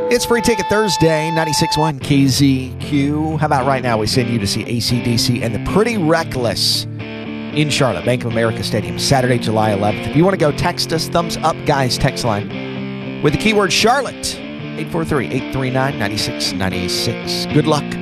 It's Free Ticket Thursday, 96.1 KZQ. How about right now we send you to see AC/DC and the Pretty Reckless in Charlotte, Bank of America Stadium, Saturday, July 11th. If you want to go, text us, Thumbs Up Guys text line with the keyword Charlotte, 843-839-9696. Good luck.